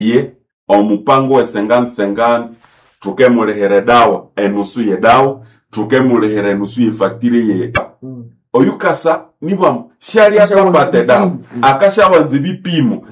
ye omupango we 50-50 tukemulehere dawa enusu ye dawa tukemulehere enusu ye facture ye oyukasa niba shari akapate dawa akashabanze bipimo